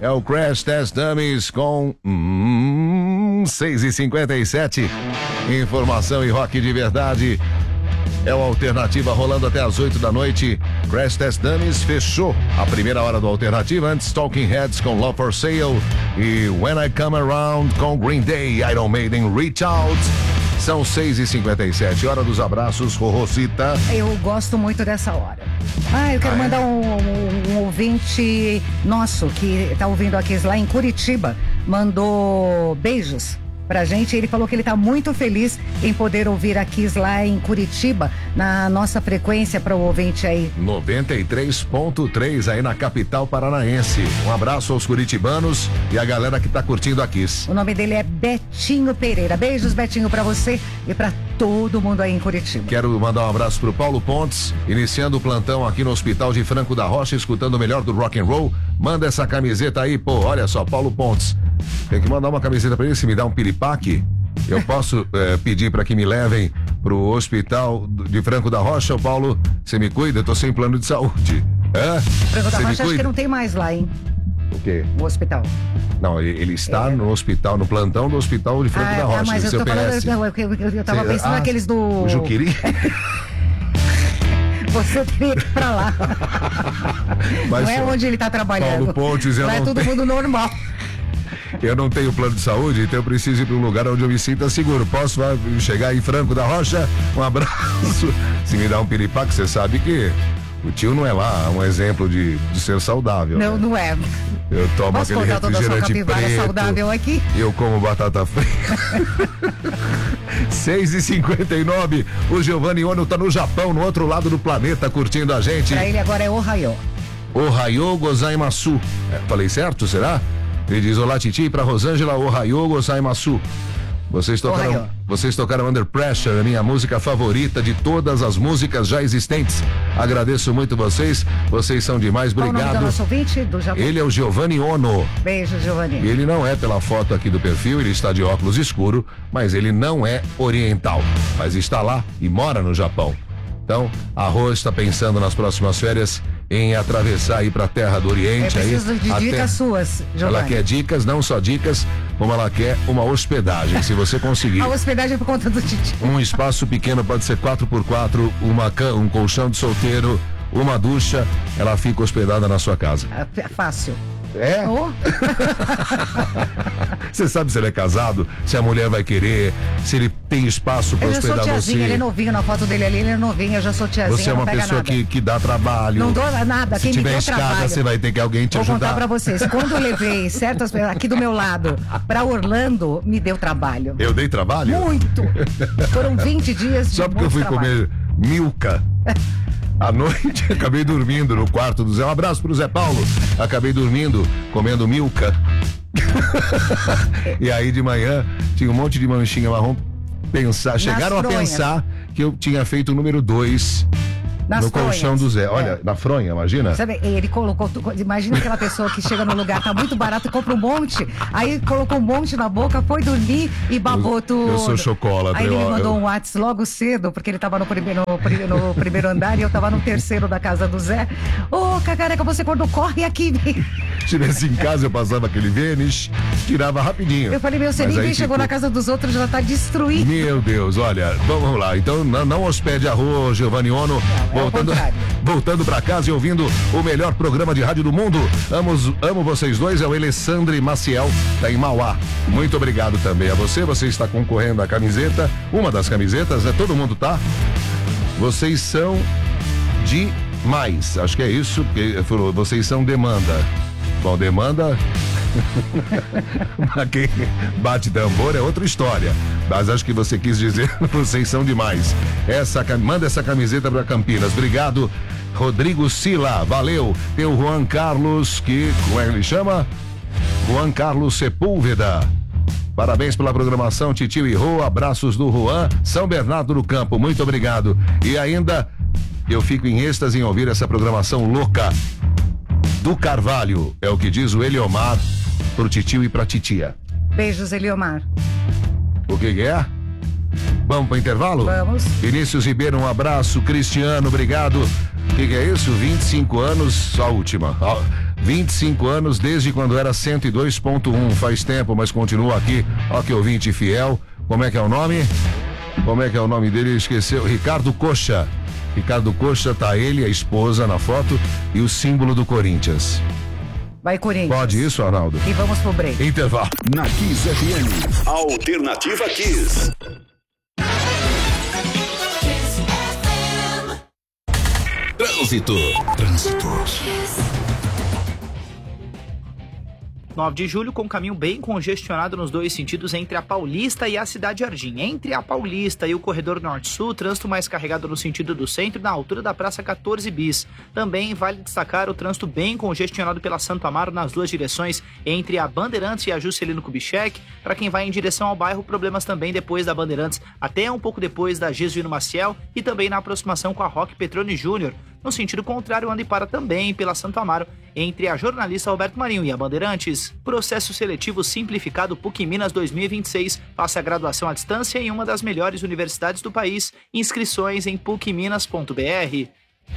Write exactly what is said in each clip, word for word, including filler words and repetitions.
É o Crash Test Dummies com hum, seis e cinquenta e sete. Informação e rock de verdade. É o Alternativa rolando até as oito da noite. Crash Test Dummies fechou a primeira hora do Alternativa. Antes, Talking Heads com Love for Sale e When I Come Around com Green Day, Iron Maiden, Reach Out. São seis e cinquenta e sete, hora dos abraços, Rorrocita. Eu gosto muito dessa hora. Ah, eu quero ah, mandar é? um, um, um ouvinte nosso que está ouvindo aqui lá em Curitiba. Mandou beijos pra gente. Ele falou que ele tá muito feliz em poder ouvir a Kiss lá em Curitiba, na nossa frequência para o ouvinte aí. noventa e três ponto três aí na capital paranaense. Um abraço aos curitibanos e a galera que tá curtindo a Kiss. O nome dele é Betinho Pereira. Beijos, Betinho, pra você e pra todo mundo aí em Curitiba. Quero mandar um abraço pro Paulo Pontes, iniciando o plantão aqui no Hospital de Franco da Rocha, escutando o melhor do rock and roll. Manda essa camiseta aí, pô, olha só, Paulo Pontes. Tem que mandar uma camiseta pra ele, se me dá um piripaque, eu posso é, pedir pra que me levem pro Hospital de Franco da Rocha. Paulo, você me cuida? Eu tô sem plano de saúde. É? Franco da Rocha acho que não tem mais lá, hein? O quê? O hospital. Não, ele, ele está é. no hospital, no plantão do Hospital de Franco ah, da Rocha. Ah, mas eu, tô falando, não, eu, eu, eu tava Cê, pensando ah, naqueles do... O Juquiri? Você teria que ir pra lá. Mas não é onde ele tá trabalhando. Paulo Pontes, eu lá não é todo tenho... mundo normal. Eu não tenho plano de saúde, então eu preciso ir para um lugar onde eu me sinta seguro. Posso chegar em Franco da Rocha? Um abraço. Se me dá um piripaque, você sabe que o tio não é lá um exemplo de, de ser saudável. Não, né? não é. Eu tomo Posso aquele refrigerante preto. Saudável aqui? Eu como batata frita. seis e cinquenta e nove. O Giovanni Ono tá no Japão, no outro lado do planeta, curtindo a gente. Pra ele agora é Ohayô. Ohayô gozaimasu. É, falei certo, será? Ele diz: olá, Titi, pra Rosângela, Ohayô gozaimasu. Vocês tocaram, Ohayô. vocês tocaram Under Pressure, a minha música favorita de todas as músicas já existentes. Agradeço muito vocês, vocês são demais, obrigado. Qual o nome do nosso ouvinte, do Japão? Ele é o Giovanni Ono. Beijo, Giovanni. Ele não é pela foto aqui do perfil, ele está de óculos escuro, mas ele não é oriental, mas está lá e mora no Japão. Então, a Rô está pensando nas próximas férias em atravessar aí pra terra do Oriente. Eu preciso aí, de dicas até... suas, Giovanni. Ela quer dicas, não só dicas, como ela quer uma hospedagem, se você conseguir. A hospedagem é por conta do Titi. Um espaço pequeno, pode ser quatro por quatro, uma cama, um colchão de solteiro, uma ducha, ela fica hospedada na sua casa. É fácil. É? Oh. Você sabe se ele é casado, se a mulher vai querer, se ele tem espaço para hospedar tiazinha, você. Ele é novinho, na foto dele ali, ele é novinho, eu já sou tiazinha. Você é uma pessoa que, que dá trabalho. Não dou nada, se quem me deu escada, trabalho. Você vai ter que alguém te Vou ajudar. Vou contar pra vocês, quando eu levei certas pessoas aqui do meu lado pra Orlando, me deu trabalho. Eu dei trabalho? Muito. Foram vinte dias de Só porque eu fui trabalho. comer milka. À noite, acabei dormindo no quarto do Zé. Um abraço pro Zé Paulo. Acabei dormindo, comendo milka. E aí de manhã tinha um monte de manchinha marrom. Pensar, chegaram a pensar que eu tinha feito o número dois Nas no fronhas. colchão do Zé. Olha, é. na fronha, imagina. Sabe, ele colocou, imagina aquela pessoa que chega no lugar, tá muito barato, compra um monte, aí colocou um monte na boca, foi dormir e babou eu, tudo. Eu sou chocolate. Aí ele me eu, mandou eu... um WhatsApp logo cedo, porque ele tava no primeiro, no, no primeiro andar e eu tava no terceiro da casa do Zé. Ô, oh, Cacareca, você quando corre aqui. Se tivesse em casa, eu passava aquele Vênis, tirava rapidinho. Eu falei, meu, você nem chegou ficou... na casa dos outros, já tá destruído. Meu Deus, olha, vamos lá. Então, não, não hospede a Rô, Giovanni Ono. Não, voltando, é voltando pra casa e ouvindo o melhor programa de rádio do mundo. Amo, amo vocês dois, é o Alessandro Maciel, tá em Mauá. Muito obrigado também a você. Você está concorrendo à camiseta, uma das camisetas, né? Todo mundo tá. Vocês são demais. Acho que é isso, porque falou, vocês são demanda. Bom, demanda. Mas quem bate tambor é outra história. Mas acho que você quis dizer, vocês são demais. Essa, manda essa camiseta para Campinas. Obrigado, Rodrigo Sila. Valeu. Tem o Juan Carlos, que, como é que ele chama? Juan Carlos Sepúlveda. Parabéns pela programação, Titio e Rô. Abraços do Juan. São Bernardo do Campo. Muito obrigado. E ainda, eu fico em êxtase em ouvir essa programação louca do Carvalho. É o que diz o Eliomar pro Titio e pra Titia. Beijos, Eliomar. O que que é? Vamos pro intervalo? Vamos. Vinícius Ribeiro, um abraço. Cristiano, obrigado. O que que é isso? vinte e cinco anos, a última. vinte e cinco anos, desde quando era cento e dois ponto um. Faz tempo, mas continua aqui. Ó que ouvinte fiel. Como é que é o nome? Como é que é o nome dele? Esqueceu. Ricardo Coxa. Ricardo Coxa, tá ele, a esposa na foto e o símbolo do Corinthians. Vai, Corinthians. Pode isso, Arnaldo? E vamos pro break. Intervalo. Na Kiss F M. Alternativa Kiss. Trânsito. Trânsito. nove de julho, com caminho bem congestionado nos dois sentidos entre a Paulista e a Cidade Jardim. Entre a Paulista e o corredor Norte-Sul, trânsito mais carregado no sentido do centro, na altura da Praça quatorze bis. Também vale destacar o trânsito bem congestionado pela Santo Amaro nas duas direções, entre a Bandeirantes e a Juscelino Kubitschek. Para quem vai em direção ao bairro, problemas também depois da Bandeirantes, até um pouco depois da Jesuíno Maciel e também na aproximação com a Roque Petroni Júnior. No sentido contrário, anda e para também pela Santo Amaro, entre a jornalista Roberto Marinho e a Bandeirantes. Processo seletivo simplificado PUC Minas dois mil e vinte e seis. Faça a graduação à distância em uma das melhores universidades do país. Inscrições em puc minas ponto b r.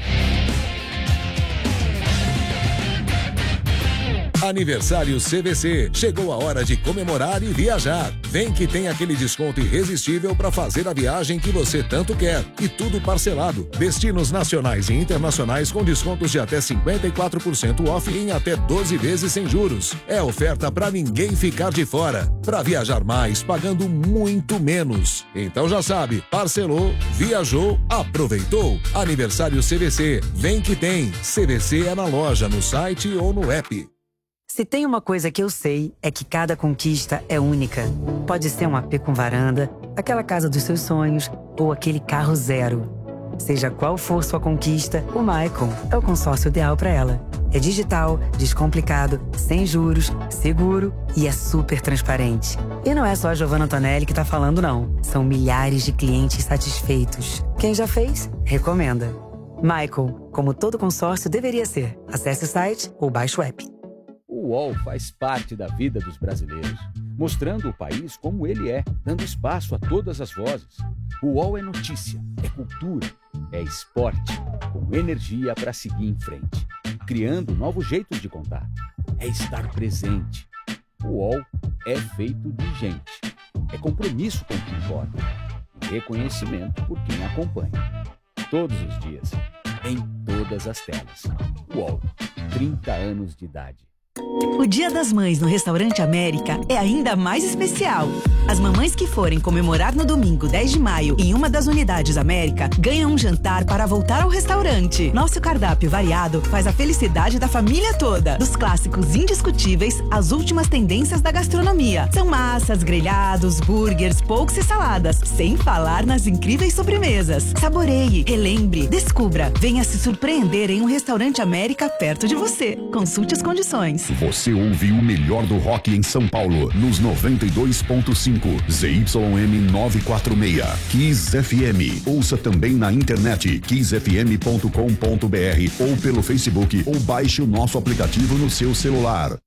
Aniversário C V C. Chegou a hora de comemorar e viajar. Vem que tem aquele desconto irresistível para fazer a viagem que você tanto quer. E tudo parcelado. Destinos nacionais e internacionais com descontos de até cinquenta e quatro por cento off em até doze vezes sem juros. É oferta para ninguém ficar de fora. Para viajar mais, pagando muito menos. Então já sabe, parcelou, viajou, aproveitou. Aniversário C V C. Vem que tem. C V C é na loja, no site ou no app. Se tem uma coisa que eu sei, é que cada conquista é única. Pode ser um A P com varanda, aquela casa dos seus sonhos ou aquele carro zero. Seja qual for sua conquista, o Maicon é o consórcio ideal para ela. É digital, descomplicado, sem juros, seguro e é super transparente. E não é só a Giovanna Antonelli que tá falando, não. São milhares de clientes satisfeitos. Quem já fez, recomenda. Maicon, como todo consórcio deveria ser. Acesse o site ou baixe o app. O U O L faz parte da vida dos brasileiros, mostrando o país como ele é, dando espaço a todas as vozes. O U O L é notícia, é cultura, é esporte, com energia para seguir em frente, criando novos jeitos de contar. É estar presente. O U O L é feito de gente, é compromisso com o que importa e reconhecimento por quem acompanha. Todos os dias, em todas as telas. U O L, trinta anos de idade. O Dia das Mães no Restaurante América é ainda mais especial. As mamães que forem comemorar no domingo, dez de maio, em uma das unidades América, ganham um jantar para voltar ao restaurante. Nosso cardápio variado faz a felicidade da família toda. Dos clássicos indiscutíveis às últimas tendências da gastronomia. São massas, grelhados, burgers, pokes e saladas. Sem falar nas incríveis sobremesas. Saboreie, relembre, descubra. Venha se surpreender em um Restaurante América perto de você. Consulte as condições. Você ouve o melhor do rock em São Paulo, nos noventa e dois ponto cinco, Z Y M novecentos e quarenta e seis, Kiss F M. Ouça também na internet, kiss f m ponto com ponto b r ou pelo Facebook, ou baixe o nosso aplicativo no seu celular.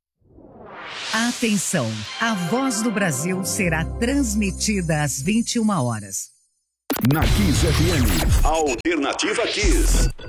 Atenção, a Voz do Brasil será transmitida às vinte e uma horas. Na Kiss F M, Alternativa Kiss.